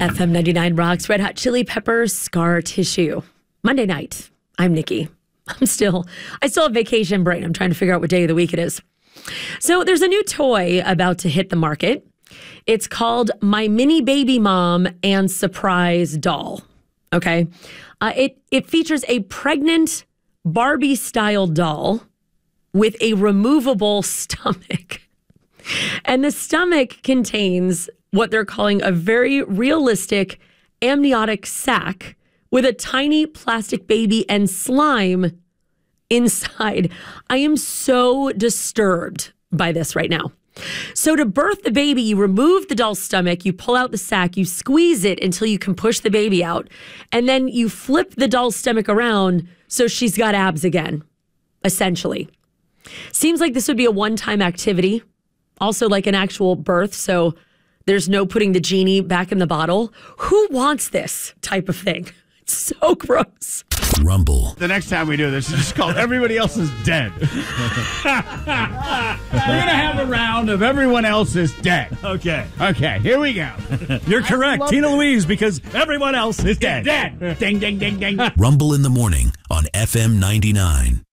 FM 99 rocks, Red Hot Chili Peppers, Scar Tissue. Monday night. I'm Nikki. I still have vacation brain. I'm trying to figure out what day of the week it is. So there's a new toy about to hit the market. It's called My Mini Baby Mom and Surprise Doll. Okay. It features a pregnant Barbie-style doll with a removable stomach. And the stomach contains what they're calling a very realistic amniotic sac with a tiny plastic baby and slime inside. I am so disturbed by this right now. So to birth the baby, you remove the doll's stomach, you pull out the sac, you squeeze it until you can push the baby out, and then you flip the doll's stomach around so she's got abs again, essentially. Seems like this would be a one-time activity, also like an actual birth, so there's no putting the genie back in the bottle. Who wants this type of thing? It's so gross. Rumble. The next time we do this, it's just called Everybody Else is Dead. We're going to have a round of Everyone Else is Dead. Okay, here we go. you're correct, Tina Louise, because everyone else is dead. Dead. Ding, ding, ding, ding. Rumble in the morning on FM 99.